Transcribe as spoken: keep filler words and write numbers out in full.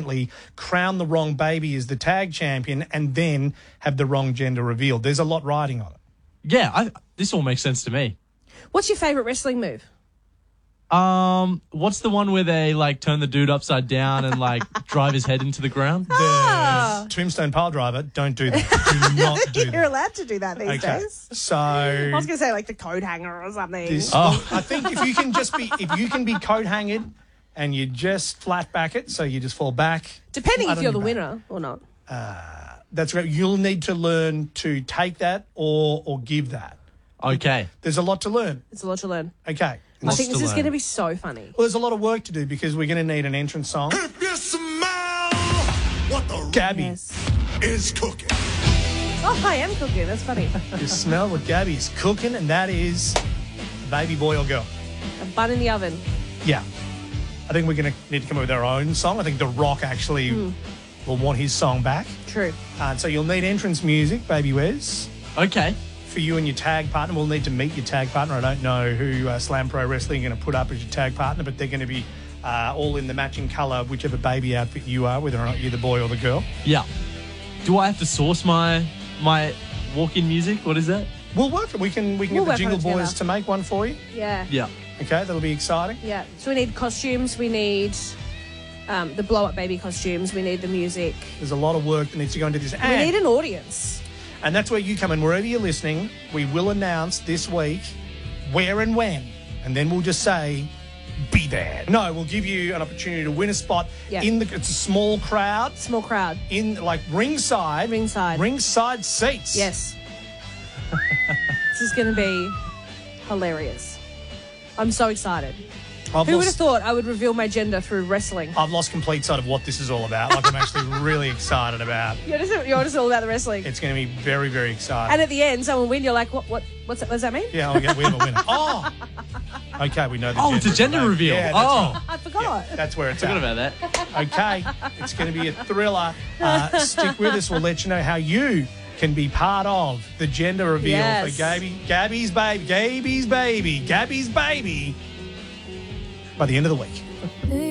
accidentally crown the wrong baby as the tag champion and then have the wrong gender revealed. There's a lot riding on it. Yeah, I, this all makes sense to me. What's your favourite wrestling move? Um, what's the one where they like turn the dude upside down and like drive his head into the ground? The Ah. tombstone pile driver, don't do that. Do not do You're that. allowed to do that these Okay, days. so I was going to say like the coat hanger or something. this, Oh. I think if you can just be, if you can be coat hanged and you just flat back it, so you just fall back. Depending flat if you're on the your back. winner or not. That's right. You'll need to learn to take that or or give that. Okay. There's a lot to learn. It's a lot to learn. Okay. I think this to is learn. going to be so funny. Well, there's a lot of work to do because we're going to need an entrance song. If you smell what the Gabby, Yes. is cooking. Oh, I am cooking. That's funny. you smell what Gabby's cooking, and that is a baby boy or girl. A bun in the oven. Yeah. I think we're going to need to come up with our own song. I think The Rock actually will want his song back. True. Uh, so you'll need entrance music, Baby Wes. Okay. For you and your tag partner, we'll need to meet your tag partner. I don't know who uh, Slam Pro Wrestling are going to put up as your tag partner, but they're going to be uh, all in the matching colour, whichever baby outfit you are, whether or not you're the boy or the girl. Yeah. Do I have to source my my walk-in music? What is that? We'll work it. We can we can We'll get the work on Jingle it Boys together. to make one for you. Yeah. Yeah. Okay, that'll be exciting. Yeah. So we need costumes. We need um, the blow-up baby costumes. We need the music. There's a lot of work that needs to go into this. We And, need an audience. and that's where you come in. Wherever you're listening, we will announce this week where and when. And then we'll just say, be there. No, we'll give you an opportunity to win a spot Yeah. in the, it's a small crowd, Small crowd. in like ringside. Ringside. Ringside seats. Yes. This is going to be hilarious. I'm so excited. I've Who would have lost, thought I would reveal my gender through wrestling? I've lost complete sight of what this is all about. Like, I'm actually really excited about. You're just, you're just all about the wrestling. It's going to be very, very exciting. And at the end, someone win. You're like, what? What? What's that, what does that mean? Yeah, we get we have a winner. Oh, okay, we know the Oh, gender. it's a gender right? reveal. Yeah, that's Oh. right. I forgot. Yeah, that's where it's Forgot at. about that. Okay, it's going to be a thriller. Uh, stick with us. We'll let you know how you can be part of the gender reveal Yes. for Gabby, Gabby's baby, Gabby's baby, Gabby's baby by the end of the week.